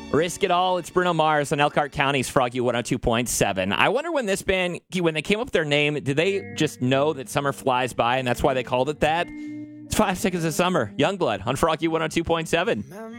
Risk It All. It's Bruno Mars on Elkhart County's Froggy 102.7. I wonder when this band, when they came up with their name, did they just know that summer flies by and that's why they called it that? It's 5 Seconds of Summer. Youngblood on Froggy 102.7.